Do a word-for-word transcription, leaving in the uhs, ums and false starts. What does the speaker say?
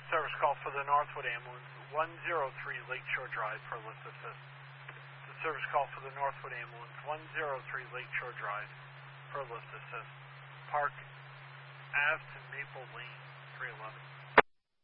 Service call for the Northwood Ambulance, one zero three Lakeshore Drive for lift assist. The service call for the Northwood Ambulance, one zero three Lakeshore Drive for lift assist. Park